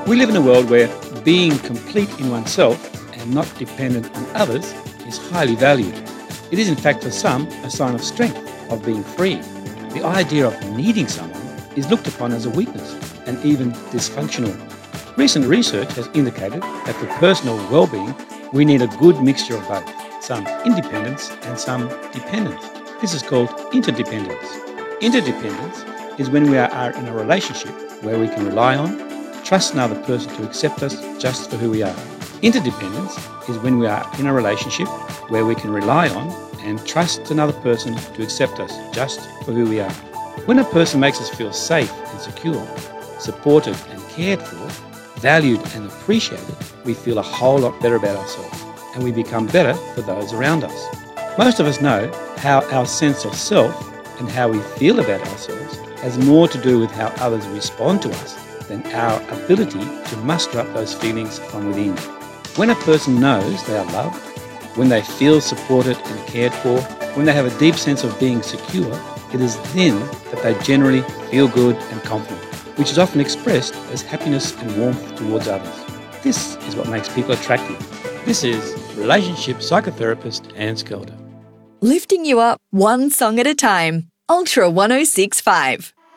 We live in a world where being complete in oneself and not dependent on others is highly valued. It is in fact for some a sign of strength, of being free. The idea of needing someone is looked upon as a weakness and even dysfunctional. Recent research has indicated that for personal well-being we need a good mixture of both, some independence and some dependence. This is called interdependence. Interdependence is when we are in a relationship where we can rely on, trust another person to accept us just for who we are. Interdependence is when we are in a relationship where we can rely on and trust another person to accept us just for who we are. When a person makes us feel safe and secure, supported and cared for, valued and appreciated, we feel a whole lot better about ourselves and we become better for those around us. Most of us know how our sense of self and how we feel about ourselves has more to do with how others respond to us than our ability to muster up those feelings from within. When a person knows they are loved, when they feel supported and cared for, when they have a deep sense of being secure, it is then that they generally feel good and confident, which is often expressed as happiness and warmth towards others. This is what makes people attractive. This is relationship psychotherapist Anne Skelder. Lifting you up one song at a time. Ultra 1065.